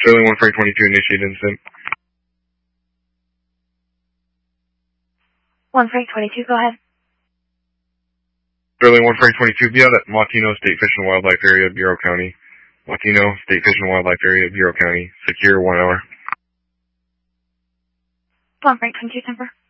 Sterling 1 Frank 22 initiated incident. 1 Frank 22, go ahead. Sterling 1 Frank 22, be out at Montino State Fish and Wildlife Area, Bureau County. Montino State Fish and Wildlife Area, Bureau County. Secure 1 hour. 1 Frank 22, Temper.